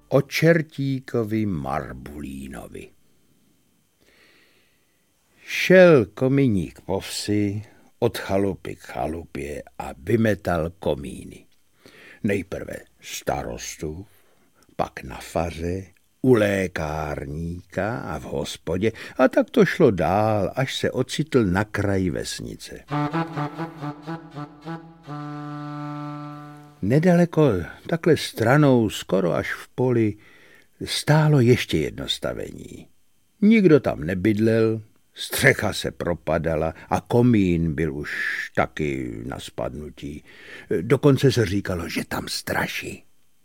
O čertíkovi Marbulínovi. Šel komíník po vsi od chalupy k chalupě a vymetal komíny. Nejprve starostu, pak na faře, u lékárníka a v hospodě a tak to šlo dál, až se ocitl na kraji vesnice. Nedaleko, takhle stranou, skoro až v poli, stálo ještě jedno stavení. Nikdo tam nebydlel, střecha se propadala a komín byl už taky na spadnutí. Dokonce se říkalo, že tam straší.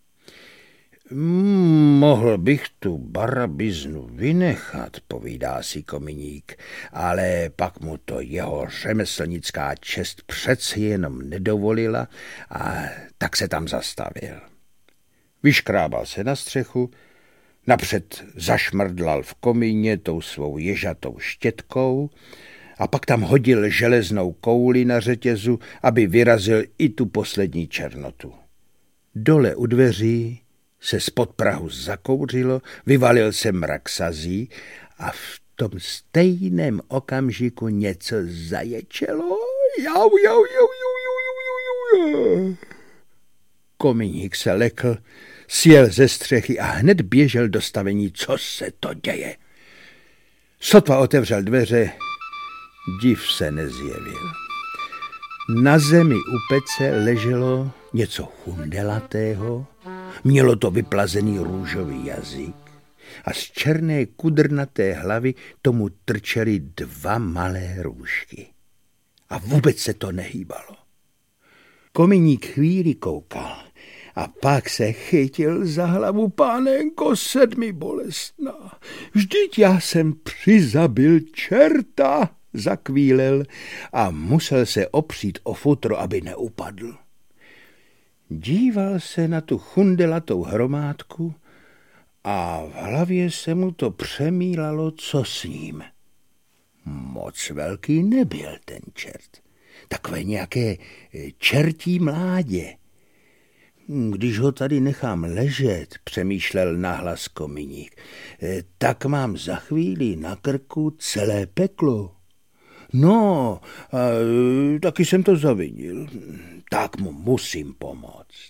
Mohl bych tu barabiznu vynechat, povídá si komíník, ale pak mu to jeho řemeslnická čest přeci jenom nedovolila a tak se tam zastavil. Vyškrábal se na střechu, napřed zašmrdlal v komíně tou svou ježatou štětkou a pak tam hodil železnou kouli na řetězu, aby vyrazil i tu poslední černotu. Dole u dveří se spod prahu zakouřilo, vyvalil se mrak sazí a v tom stejném okamžiku něco zaječelo. Jau, jau, jau, jau, jau, jau, jau. Komíník se lekl, sjel ze střechy a hned běžel do stavení, co se to děje. Sotva otevřel dveře, div se nezjevil. Na zemi u pece leželo něco chundelatého, mělo to vyplazený růžový jazyk a z černé kudrnaté hlavy tomu trčely 2 malé růžky. A vůbec se to nehýbalo. Komíník chvíli koukal a pak se chytil za hlavu. Pánenko sedmibolestná, vždyť já jsem přizabil čerta, zakvílel a musel se opřít o futro, aby neupadl. Díval se na tu chundelatou hromádku a v hlavě se mu to přemílalo, co s ním. Moc velký nebyl ten čert. Takové nějaké čertí mládě. Když ho tady nechám ležet, přemýšlel nahlas komíník, tak mám za chvíli na krku celé peklo. No, taky jsem to zavinil. Tak mu musím pomoct.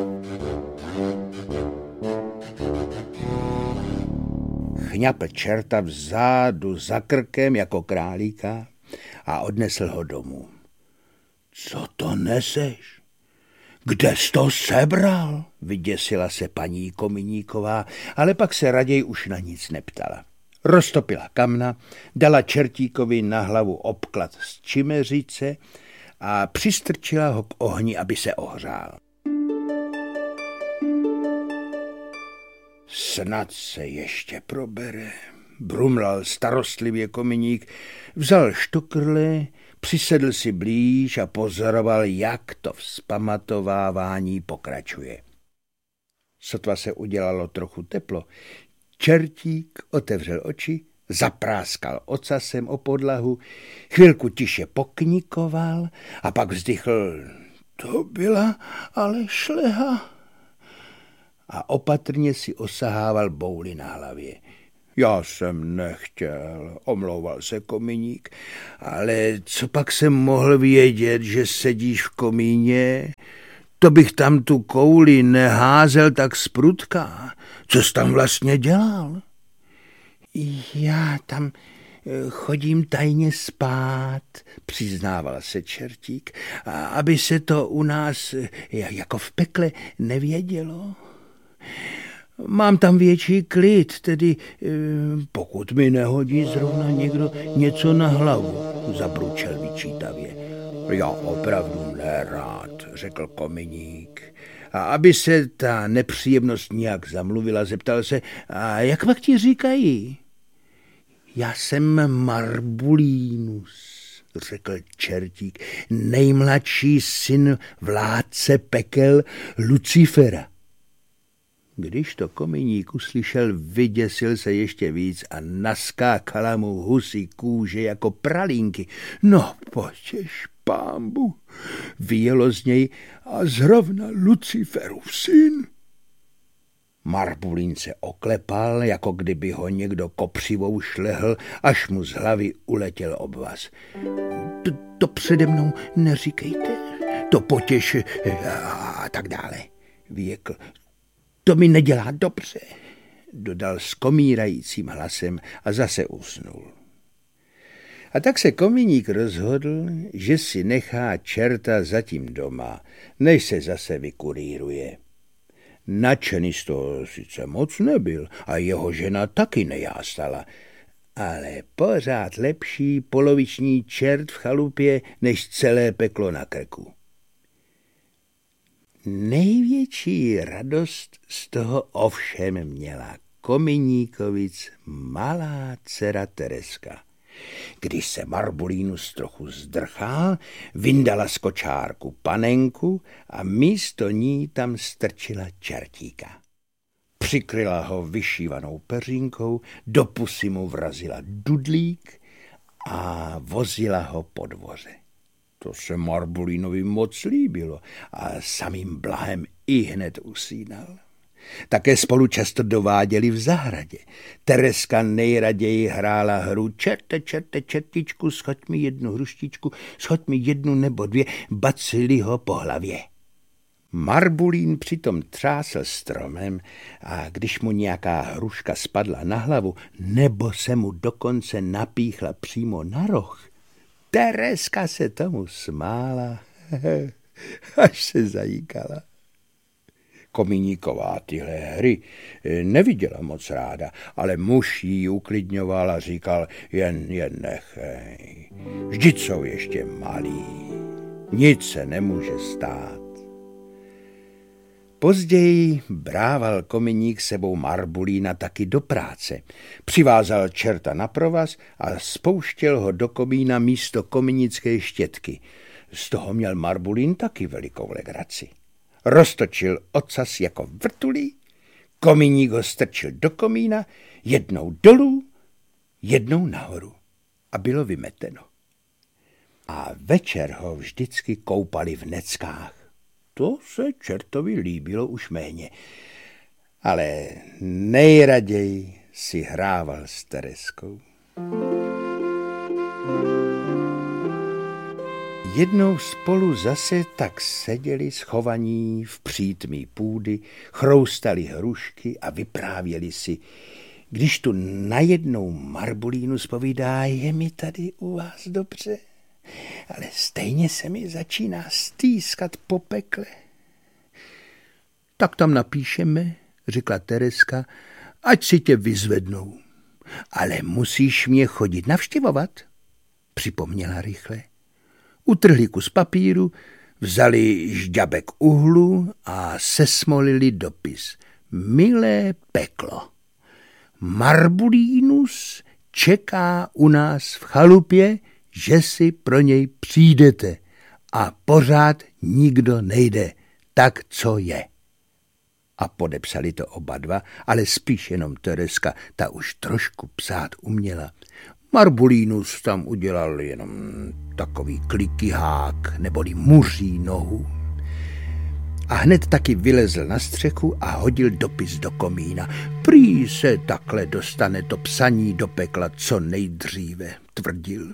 Chňapl čerta vzadu za krkem jako králíka a odnesl ho domů. Co to neseš? Kde jsi to sebral? Vyděsila se paní Komíníková, ale pak se raději už na nic neptala. Roztopila kamna, dala čertíkovi na hlavu obklad z čimeřice a přistrčila ho k ohni, aby se ohřál. Snad se ještě probere, brumlal starostlivě komíník, vzal štukrle, přisedl si blíž a pozoroval, jak to vzpamatovávání pokračuje. Sotva se udělalo trochu teplo, čertík otevřel oči, zapráskal ocasem o podlahu, chvilku tiše poknikoval a pak vzdychl, to byla ale šleha. A opatrně si osahával bouli na hlavě. Já jsem nechtěl, omlouval se komíník, ale co pak jsem mohl vědět, že sedíš v komíně? To bych tam tu kouli neházel tak zprudka. Co jsi tam vlastně dělal? Já tam chodím tajně spát, přiznával se čertík, aby se to u nás jako v pekle nevědělo. Mám tam větší klid, tedy pokud mi nehodí zrovna někdo něco na hlavu, zabručel vyčítavě. Já opravdu nerád, řekl komíník. A aby se ta nepříjemnost nějak zamluvila, zeptal se, a jak pak ti říkají? Já jsem Marbulínus, řekl čertík, nejmladší syn vládce pekel Lucifera. Když to komíník uslyšel, vyděsil se ještě víc a naskákala mu husí kůže jako pralínky. No, potěš pánbu, vyjelo z něj, a zrovna Luciferův syn. Marbulín se oklepal, jako kdyby ho někdo kopřivou šlehl, až mu z hlavy uletěl obvaz. To přede mnou neříkejte, to potěš a tak dále, vyjekl. To mi nedělá dobře, dodal skomírajícím hlasem a zase usnul. A tak se kominík rozhodl, že si nechá čerta zatím doma, než se zase vykuríruje. Nadšený z toho sice moc nebyl a jeho žena taky nejástala, ale pořád lepší poloviční čert v chalupě, než celé peklo na krku. Největší radost z toho ovšem měla Kominíkovic malá dcera Tereska. Když se Marbulínus trochu zdrchal, vyndala z kočárku panenku a místo ní tam strčila čertíka. Přikryla ho vyšívanou peřínkou, do pusy mu vrazila dudlík a vozila ho po dvoře. To se Marbulínovi moc líbilo a samým blahem ihned usínal. Také spolu často dováděli v zahradě. Tereska nejraději hrála hru čerte, čertičku, schoď mi jednu hruštičku, schoď mi jednu nebo dvě, bacili ho po hlavě. Marbulín přitom třásl stromem a když mu nějaká hruška spadla na hlavu nebo se mu dokonce napíchla přímo na roh, Tereska se tomu smála, až se zajíkala. Kominíková tyhle hry neviděla moc ráda, ale muž jí uklidňoval a říkal, jen nechej, vždyť jsou ještě malí, nic se nemůže stát. Později brával Kominík sebou Marbulína taky do práce. Přivázal čerta na provaz a spouštěl ho do komína místo kominické štětky. Z toho měl Marbulín taky velikou legraci. Roztočil ocas jako vrtulí, Kominík ho strčil do komína, jednou dolů, jednou nahoru a bylo vymeteno. A večer ho vždycky koupali v neckách. To se čertovi líbilo už méně, ale nejraději si hrával s Tereskou. Jednou spolu zase tak seděli schovaní v přítmí půdy, chroustali hrušky a vyprávěli si, když tu najednou Marbulínus povídá, je mi tady u vás dobře, ale stejně se mi začíná stýskat po pekle. Tak tam napíšeme, řekla Tereska, ať si tě vyzvednou. Ale musíš mě chodit navštěvovat, připomněla rychle. Utrhli kus papíru, vzali žďabek uhlu a sesmolili dopis. Milé peklo, Marbulínus čeká u nás v chalupě, že si pro něj přijdete a pořád nikdo nejde, tak co je. A podepsali to oba dva, ale spíš jenom Tereska, ta už trošku psát uměla. Marbulínus tam udělal jenom takový klikihák neboli muří nohu. A hned taky vylezl na střechu a hodil dopis do komína. Prý se takhle dostane to psaní do pekla co nejdříve, tvrdil.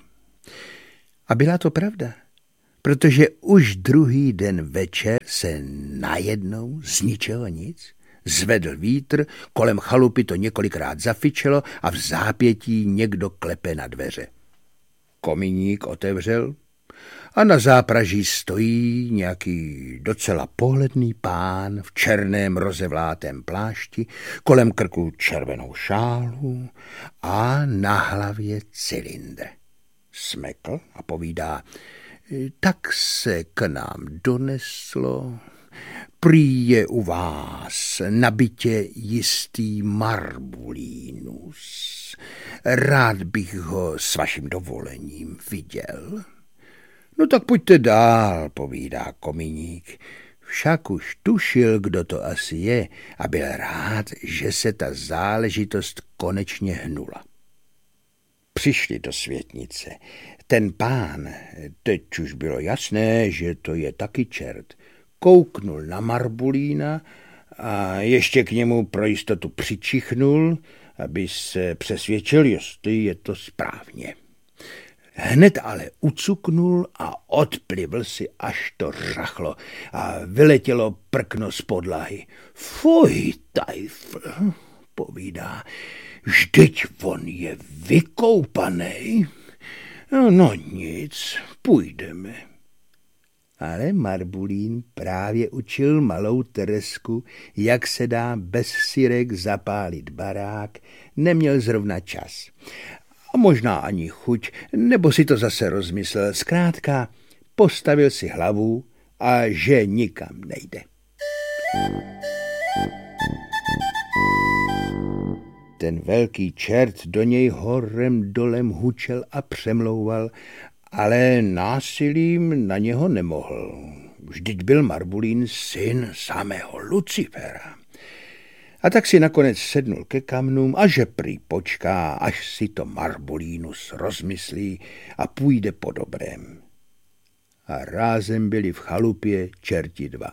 A byla to pravda, protože už druhý den večer se najednou z ničeho nic zvedl vítr, kolem chalupy to několikrát zafičelo a v zápětí někdo klepe na dveře. Kominík otevřel a na zápraží stojí nějaký docela pohledný pán v černém rozevlátém plášti, kolem krku červenou šálu a na hlavě cylindr. Smekl a povídá, tak se k nám doneslo, prý je u vás na bytě jistý Marbulínus. Rád bych ho s vaším dovolením viděl. No tak pojďte dál, povídá Kominík. Však už tušil, kdo to asi je a byl rád, že se ta záležitost konečně hnula. Přišli do světnice. Ten pán, teď už bylo jasné, že to je taky čert, kouknul na Marbulína a ještě k němu pro jistotu přičichnul, aby se přesvědčil, jestli je to správně. Hned ale ucuknul a odplivl si, až to řachlo a vyletělo prkno z podlahy. Fuj, tajfl, povídá, vždyť on je vykoupanej. No nic, půjdeme. Ale Marbulín právě učil malou Teresku, jak se dá bez syrek zapálit barák, neměl zrovna čas. A možná ani chuť, nebo si to zase rozmyslel. Zkrátka postavil si hlavu a že nikam nejde. Ten velký čert do něj horem dolem hučel a přemlouval, ale násilím na něho nemohl. Vždyť byl Marbulín syn samého Lucifera. A tak si nakonec sednul ke kamnům a že prý počká, až si to Marbulínus rozmyslí a půjde po dobrém. A rázem byli v chalupě čerti dva.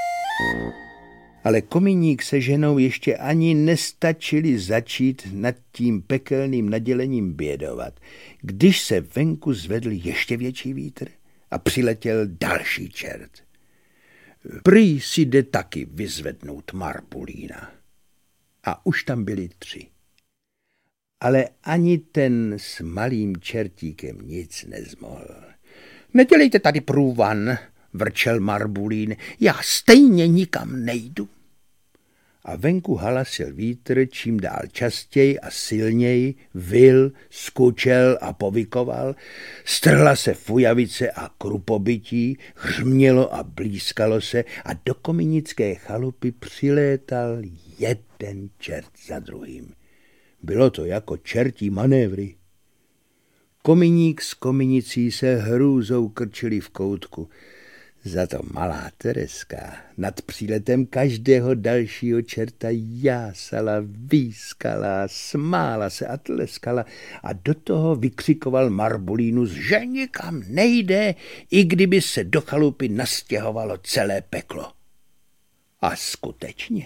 Ale Kominík se ženou ještě ani nestačili začít nad tím pekelným nadělením bědovat, když se venku zvedl ještě větší vítr a přiletěl další čert. Prý si jde taky vyzvednout Marbulína. A už tam byli 3. Ale ani ten s malým čertíkem nic nezmohl. Nedělejte tady průvan, vrčel Marbulín, já stejně nikam nejdu. A venku halasil vítr, čím dál častěji a silněji, vil, skučel a povykoval, strhla se fujavice a krupobytí, hřmělo a blízkalo se a do kominické chalupy přilétal jeden čert za druhým. Bylo to jako čertí manévry. Kominík s kominicí se hrůzou krčili v koutku. Za to malá Tereska nad příletem každého dalšího čerta jásala, výskala, smála se a tleskala a do toho vykřikoval Marbulínus, že nikam nejde, i kdyby se do chalupy nastěhovalo celé peklo. A skutečně.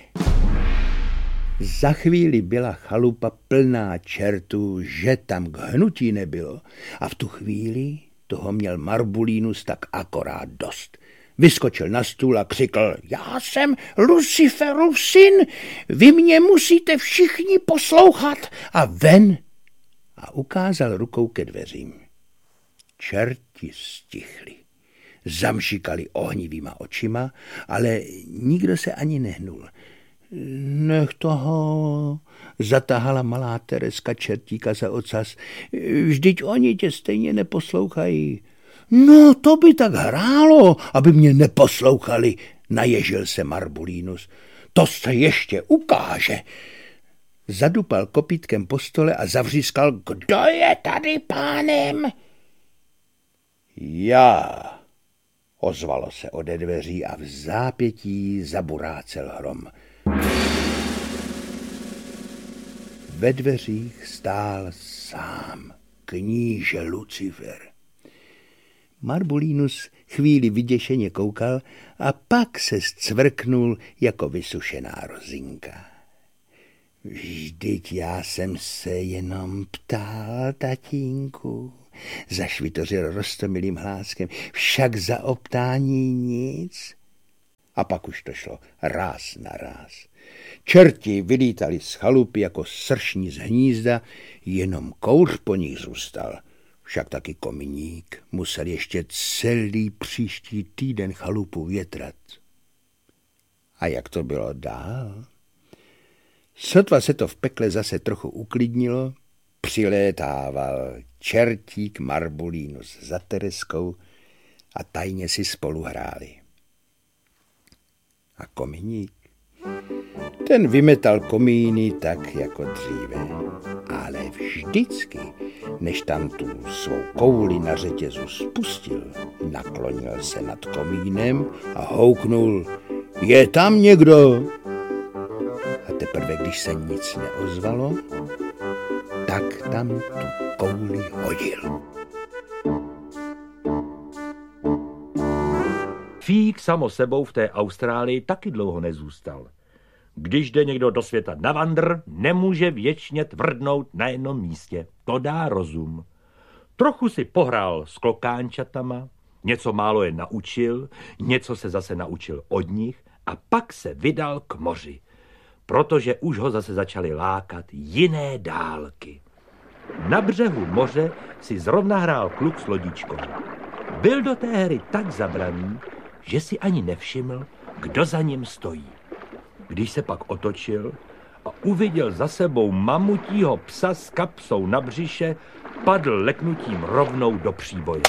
Za chvíli byla chalupa plná čertů, že tam k hnutí nebylo a v tu chvíli toho měl Marbulínus tak akorát dost. Vyskočil na stůl a křikl, já jsem Luciferův syn, vy mě musíte všichni poslouchat a ven. A ukázal rukou ke dveřím. Čerti stichli, zamšikali ohnivýma očima, ale nikdo se ani nehnul. Nech toho, zatahala malá Tereska čertíka za ocas, vždyť oni tě stejně neposlouchají. No, to by tak hrálo, aby mě neposlouchali, naježil se Marbulínus. To se ještě ukáže. Zadupal kopítkem po stole a zavřískal, kdo je tady pánem? Já, ozvalo se ode dveří a v zápětí zaburácel hrom. Ve dveřích stál sám kníže Lucifer. Marbulínus chvíli vyděšeně koukal a pak se zcvrknul jako vysušená rozinka. Vždyť já jsem se jenom ptal, tatínku, zašvitořil roztomilým hláskem, však za optání nic. A pak už to šlo ráz na ráz. Čerti vylítali z chalupy jako sršní z hnízda, jenom kouř po nich zůstal. Však taky Kominík musel ještě celý příští týden chalupu větrat. A jak to bylo dál? Sotva se to v pekle zase trochu uklidnilo, přilétával čertík Marbulínus za Tereskou a tajně si spolu hráli. A Kominík? Ten vymetal komíny tak jako dříve, ale vždycky, než tam tu svou kouli na řetězu spustil, naklonil se nad komínem a houknul, je tam někdo? A teprve, když se nic neozvalo, tak tam tu kouli hodil. Fík samo sebou v té Austrálii taky dlouho nezůstal. Když jde někdo do světa na vandr, nemůže věčně tvrdnout na jednom místě. To dá rozum. Trochu si pohrál s klokánčatama, něco málo je naučil, něco se zase naučil od nich a pak se vydal k moři, protože už ho zase začaly lákat jiné dálky. Na břehu moře si zrovna hrál kluk s lodičkou. Byl do té hry tak zabraný, že si ani nevšiml, kdo za ním stojí. Když se pak otočil a uviděl za sebou mamutího psa s kapsou na břiše, padl leknutím rovnou do příboje.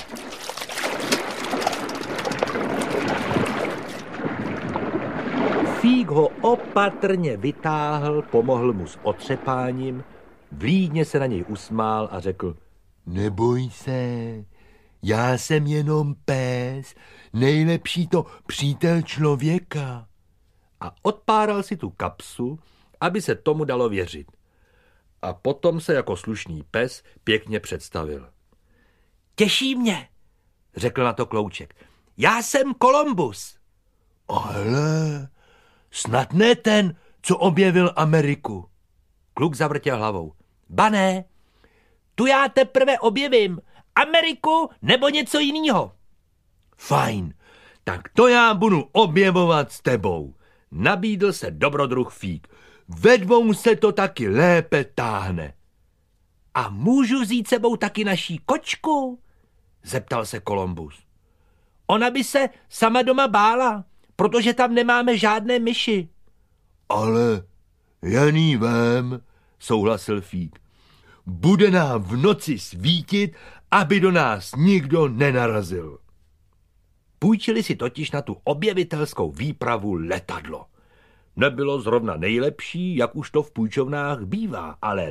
Fík ho opatrně vytáhl, pomohl mu s otřepáním, vlídně se na něj usmál a řekl: Neboj se, já jsem jenom pes, nejlepší to přítel člověka. A odpáral si tu kapsu, aby se tomu dalo věřit. A potom se jako slušný pes pěkně představil. Těší mě, řekl na to Klouček. Já jsem Kolumbus. Ale snad ne ten, co objevil Ameriku. Kluk zavrtěl hlavou. Ba ne, tu já teprve objevím. Ameriku nebo něco jiného. Fajn, tak to já budu objevovat s tebou. Nabídl se dobrodruh Fík. Ve dvou se to taky lépe táhne. A můžu vzít sebou taky naší kočku? Zeptal se Kolumbus. Ona by se sama doma bála, protože tam nemáme žádné myši. Ale jen jí vem, souhlasil Fík. Bude nám v noci svítit, aby do nás nikdo nenarazil. Půjčili si totiž na tu objevitelskou výpravu letadlo. Nebylo zrovna nejlepší, jak už to v půjčovnách bývá, ale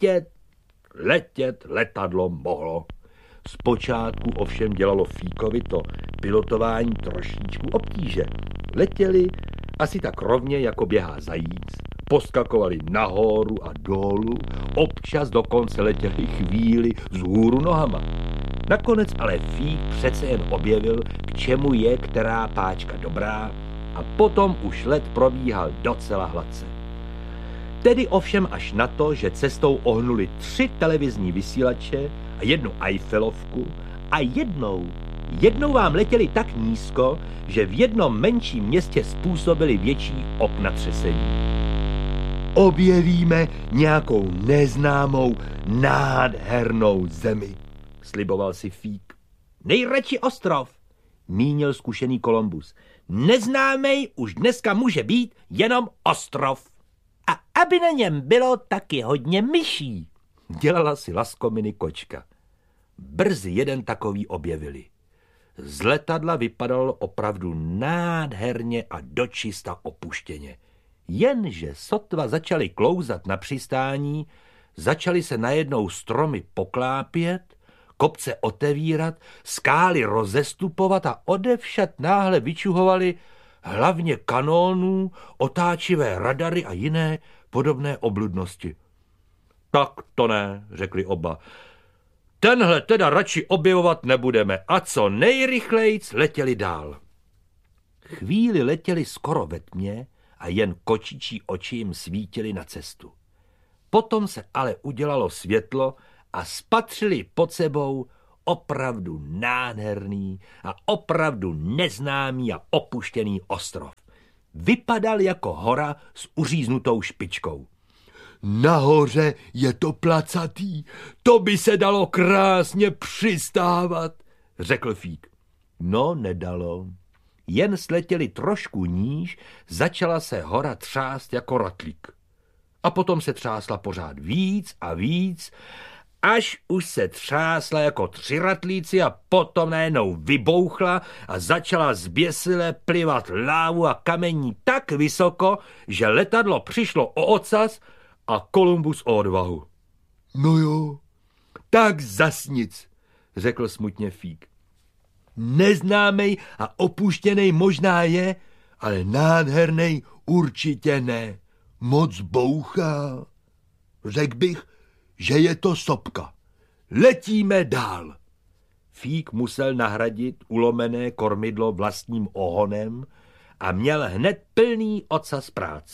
letět letadlo mohlo. Zpočátku ovšem dělalo Fíkovi to pilotování trošičku obtíže. Letěli asi tak rovně, jako běhá zajíc, poskakovali nahoru a dolů, občas dokonce letěli chvíli vzhůru nohama. Nakonec ale Fík přece jen objevil, k čemu je která páčka dobrá, a potom už let probíhal docela hladce. Tedy ovšem až na to, že cestou ohnuli 3 televizní vysílače a 1 Eiffelovku a jednou vám letěli tak nízko, že v jednom menším městě způsobili větší oknatřesení. Objevíme nějakou neznámou, nádhernou zemi, sliboval si Fík. Nejradši ostrov, mínil zkušený Kolumbus. Neznámej už dneska může být jenom ostrov. A aby na něm bylo taky hodně myší, dělala si laskominy kočka. Brzy jeden takový objevili. Z letadla vypadal opravdu nádherně a dočista opuštěně. Jenže sotva začali klouzat na přistání, začaly se najednou stromy poklápět, kopce otevírat, skály rozestupovat a odevšad náhle vyčuhovaly hlavně kanónů, otáčivé radary a jiné podobné obludnosti. Tak to ne, řekli oba. Tenhle teda radši objevovat nebudeme a co nejrychlejc letěli dál. Chvíli letěli skoro ve tmě a jen kočičí oči jim svítily na cestu. Potom se ale udělalo světlo a spatřili pod sebou opravdu nádherný a opravdu neznámý a opuštěný ostrov. Vypadal jako hora s uříznutou špičkou. Nahoře je to placatý, to by se dalo krásně přistávat, řekl Fík. No, nedalo. Jen sletěli trošku níž, začala se hora třást jako ratlík. A potom se třásla pořád víc a víc, až už se třásla jako 3 ratlíci a potom najednou vybouchla a začala zběsile plivat lávu a kamení tak vysoko, že letadlo přišlo o ocas a Kolumbus o odvahu. No jo, tak zas nic, řekl smutně Fík. Neznámej a opuštěnej možná je, ale nádhernej určitě ne. Moc bouchá. Řekl bych, že je to sopka. Letíme dál. Fík musel nahradit ulomené kormidlo vlastním ohonem a měl hned plný ocas práce.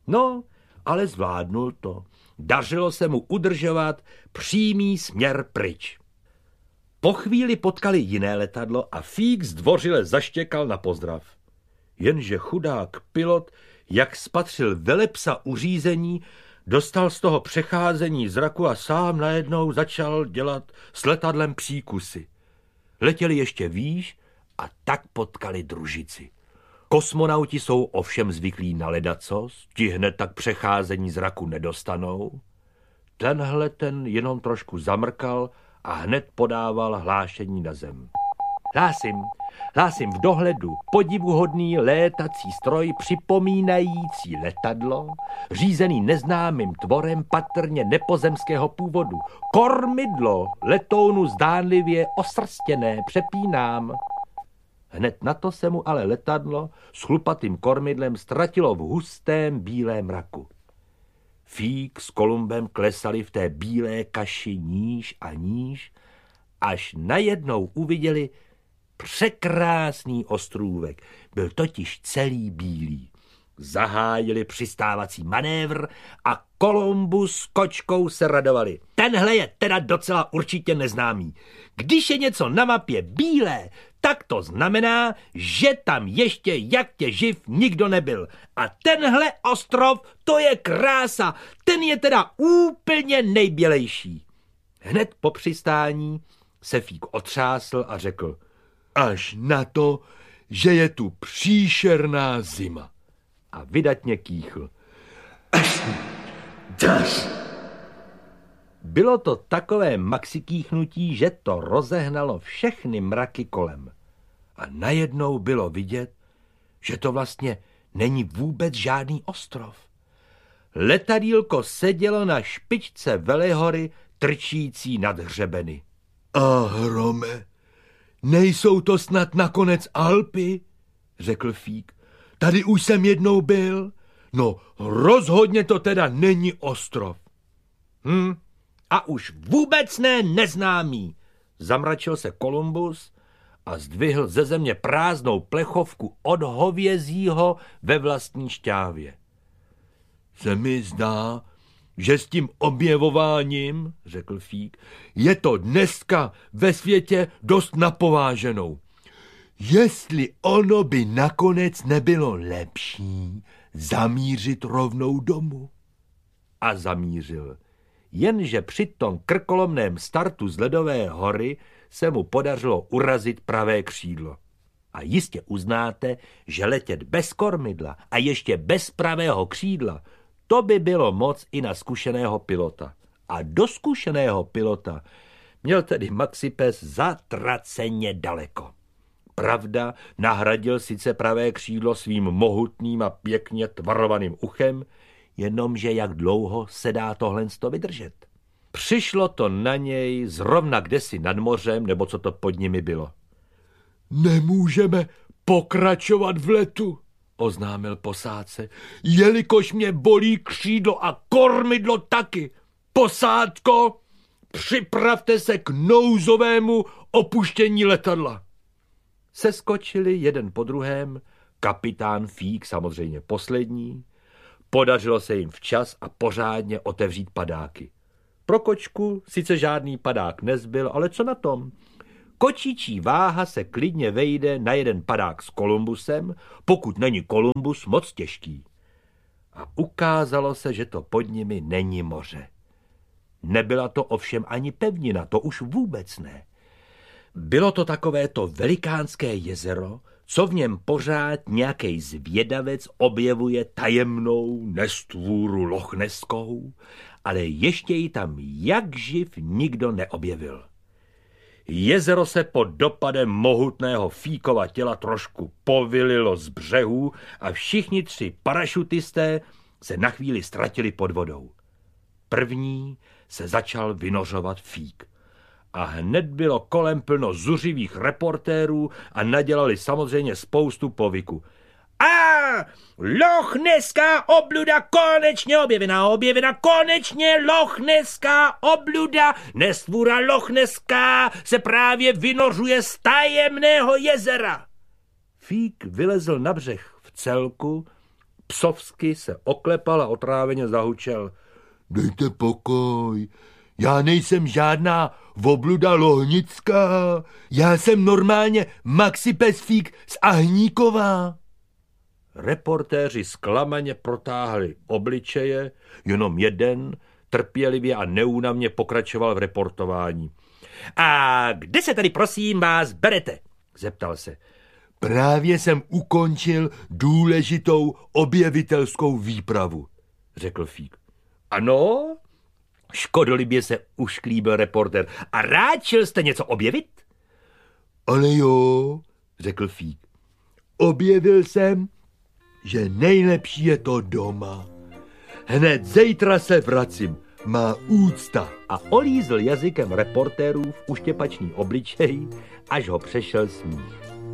No, ale zvládnul to. Dařilo se mu udržovat přímý směr pryč. Po chvíli potkali jiné letadlo a Fík zdvořile zaštěkal na pozdrav. Jenže chudák pilot, jak spatřil velepsa u řízení, dostal z toho přecházení zraku a sám najednou začal dělat s letadlem příkusy. Letěli ještě výš a tak potkali družici. Kosmonauti jsou ovšem zvyklí na ledacos, ti hned tak přecházení zraku nedostanou. Tenhle ten jenom trošku zamrkal a hned podával hlášení na zem. Hlásím v dohledu podivuhodný létací stroj připomínající letadlo, řízený neznámým tvorem patrně nepozemského původu. Kormidlo letounu zdánlivě osrstěné přepínám. Hned na to se mu ale letadlo s chlupatým kormidlem ztratilo v hustém bílém mraku. Fík s Kolumbem klesali v té bílé kaši níž a níž, až najednou uviděli překrásný ostrůvek. Byl totiž celý bílý. Zahájili přistávací manévr a Kolumbus s kočkou se radovali. Tenhle je teda docela určitě neznámý. Když je něco na mapě bílé, tak to znamená, že tam ještě jak tě živ nikdo nebyl. A tenhle ostrov, to je krása, ten je teda úplně nejbělejší. Hned po přistání se Fík otřásl a řekl: až na to, že je tu příšerná zima. A vydatně kýchl. Bylo to takové maxikýchnutí, že to rozehnalo všechny mraky kolem. A najednou bylo vidět, že to vlastně není vůbec žádný ostrov. Letadýlko sedělo na špičce velehory, trčící nad hřebeny. A hrome, nejsou to snad nakonec Alpy? Řekl Fík. Tady už jsem jednou byl. No, rozhodně to teda není ostrov. A už vůbec neznámý. Zamračil se Kolumbus a zdvihl ze země prázdnou plechovku od hovězího ve vlastní šťávě. Se mi zdá, že s tím objevováním, řekl Fík, je to dneska ve světě dost napováženou. Jestli ono by nakonec nebylo lepší zamířit rovnou domů. A zamířil. Jenže při tom krkolomném startu z ledové hory se mu podařilo urazit pravé křídlo. A jistě uznáte, že letět bez kormidla a ještě bez pravého křídla, to by bylo moc i na zkušeného pilota. A do zkušeného pilota měl tedy Maxipes zatraceně daleko. Pravda, nahradil sice pravé křídlo svým mohutným a pěkně tvarovaným uchem, jenomže jak dlouho se dá tohle vydržet. Přišlo to na něj zrovna kdesi nad mořem, nebo co to pod nimi bylo. Nemůžeme pokračovat v letu, oznámil posádce, jelikož mě bolí křídlo a kormidlo taky. Posádko, připravte se k nouzovému opuštění letadla. Seskočili jeden po druhém, kapitán Fík samozřejmě poslední. Podařilo se jim včas a pořádně otevřít padáky. Pro kočku sice žádný padák nezbyl, ale co na tom? Kočičí váha se klidně vejde na jeden padák s Kolumbusem, pokud není Kolumbus moc těžký. A ukázalo se, že to pod nimi není moře. Nebyla to ovšem ani pevnina, to už vůbec ne. Bylo to takovéto velikánské jezero, co v něm pořád nějaký zvědavec objevuje tajemnou nestvůru lochneskou, ale ještě ji tam jak živ nikdo neobjevil. Jezero se pod dopadem mohutného Fíkova těla trošku povylilo z břehů a všichni tři parašutisté se na chvíli ztratili pod vodou. První se začal vynořovat Fík. A hned bylo kolem plno zuřivých reportérů a nadělali samozřejmě spoustu povyku. A lochneská obluda konečně objevena, konečně lochneská obluda, nestvůra lochneská se právě vynořuje z tajemného jezera. Fík vylezl na břeh v celku, Psovsky se oklepal a otráveně zahučel. Dejte pokoj, já nejsem žádná obluda lohnická, já jsem normálně Maxi Pesfík z Ahníková. Reportéři zklamaně protáhli obličeje, jenom jeden trpělivě a neúnavně pokračoval v reportování. A kde se tady prosím vás berete? Zeptal se. Právě jsem ukončil důležitou objevitelskou výpravu, řekl Fík. Ano? Škodolibě se ušklíbil reportér. A ráčil jste něco objevit? Ale jo, řekl Fík. Objevil jsem, že nejlepší je to doma. Hned zítra se vracím, má úcta. A olízl jazykem reportérův uštěpačný obličej, až ho přešel smích.